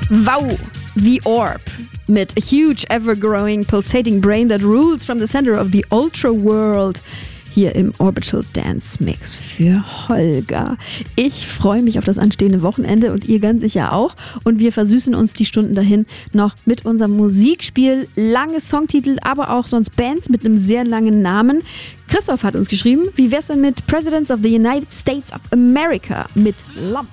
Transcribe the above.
Wow, The Orb mit a huge, ever-growing, pulsating brain that rules from the center of the ultra world. Hier im Orbital Dance Mix für Holger. Ich freue mich auf das anstehende Wochenende und ihr ganz sicher auch. Und wir versüßen uns die Stunden dahin noch mit unserem Musikspiel. Lange Songtitel, aber auch sonst Bands mit einem sehr langen Namen. Christoph hat uns geschrieben, wie wär's denn mit Presidents of the United States of America mit Love?